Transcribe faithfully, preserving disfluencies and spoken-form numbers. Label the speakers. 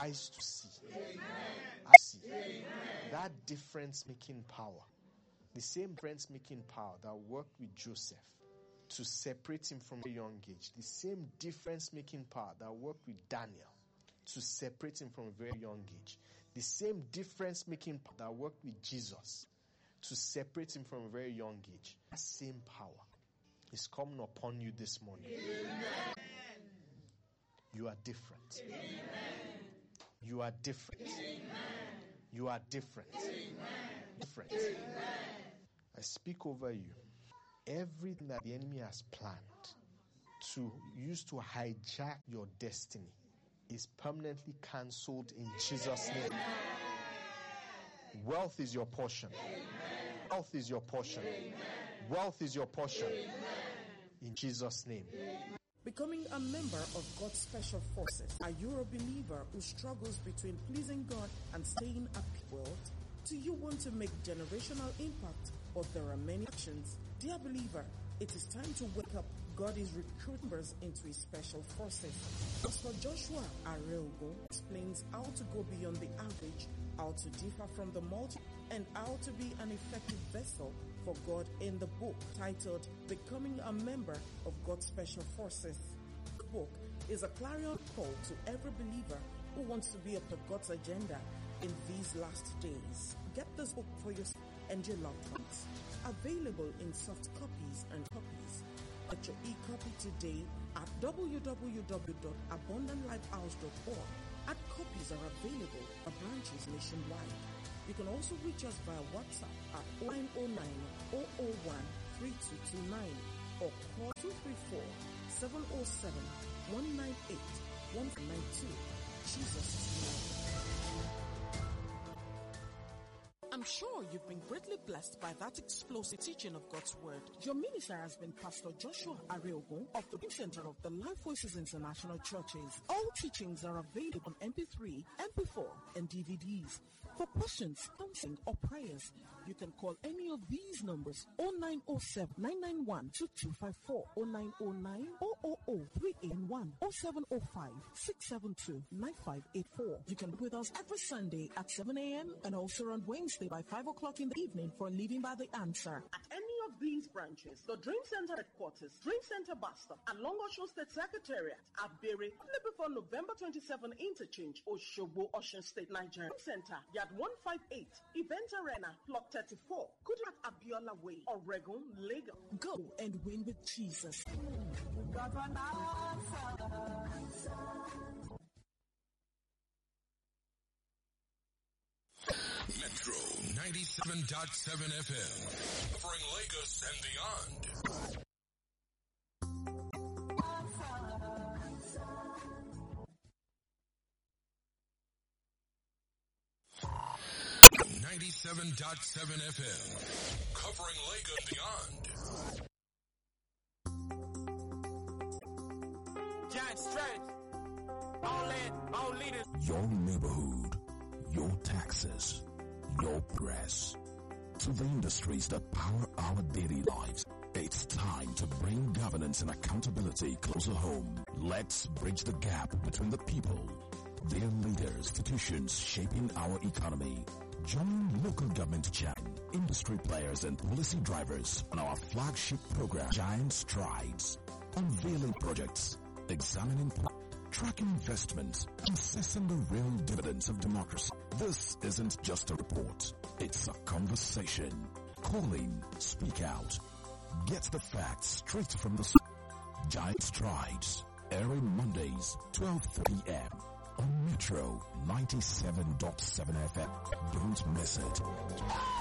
Speaker 1: eyes to see. Amen. I see. Amen. That difference-making power, the same difference-making power that worked with Joseph to separate him from a young age, the same difference-making power that worked with Daniel to separate him from a very young age, the same difference-making power that worked with Jesus to separate him from a very young age, that same power is coming upon you this morning. Amen. You are different. Amen. You are different. Amen. You are different. Amen. Different. Amen. I speak over you. Everything that the enemy has planned to use to hijack your destiny is permanently cancelled in Jesus' name. Wealth is your portion. Wealth is your portion. Wealth is your portion. In Jesus' name.
Speaker 2: Becoming a member of God's Special Forces. Are you a believer who struggles between pleasing God and staying a world? Do you want to make generational impact, or there are many options? Dear believer, it is time to wake up. God is recruiting members into His Special Forces. Pastor Joshua Areogun explains how to go beyond the average, how to differ from the multitude, and how to be an effective vessel for God in the book titled Becoming a Member of God's Special Forces. The book is a clarion call to every believer who wants to be a part of God's agenda in these last days. Get this book for yourself and your loved ones. Available in soft copies and copies. Get your e-copy today at w w w dot abundant life house dot org. And copies are available at branches nationwide. You can also reach us via WhatsApp at nine oh nine, oh oh one, three two two nine or call two three four, seven oh seven, one nine eight, one nine two. Jesus' name. I'm sure you've been greatly blessed by that explosive teaching of God's Word. Your minister has been Pastor Joshua Areogun of the Big Center of the Life Voices International Churches. All teachings are available on M P three, M P four, and D V Ds. For questions, counseling, or prayers, you can call any of these numbers: oh nine oh seven, nine nine one, two two five four, oh nine oh nine, oh oh oh, three eight one, oh seven oh five, six seven two, nine five eight four. You can be with us every Sunday at seven a.m. and also on Wednesday by five o'clock in the evening for Living by the Answer. At any of these branches, the Dream Center Headquarters, Dream Center Bus Stop, and Longosho State Secretariat at Bere, before November twenty-seventh Interchange, Oshobo, Ocean State, Nigeria. Dream Center, Yard one fifty-eight, Event Arena, Block thirty-four, Goodluck Abiola Way, Oregon, Lagos. Go and win with Jesus.
Speaker 3: Metro ninety-seven point seven F M, covering Lagos and beyond. ninety-seven point seven F M, covering Lagos and beyond.
Speaker 4: Giant strength, all in, all leaders.
Speaker 5: Your neighborhood, your taxes, your press. To the industries that power our daily lives, it's time to bring governance and accountability closer home. Let's bridge the gap between the people, their leaders, institutions shaping our economy. Join local government giant, industry players and policy drivers on our flagship program, Giant Strides. Unveiling projects, examining tracking investments, and assessing the real dividends of democracy. This isn't just a report. It's a conversation. Call in, speak out. Get the facts straight from the Giant Strides. Airing Mondays, twelve thirty p.m. on Metro ninety-seven point seven F M. Don't miss it.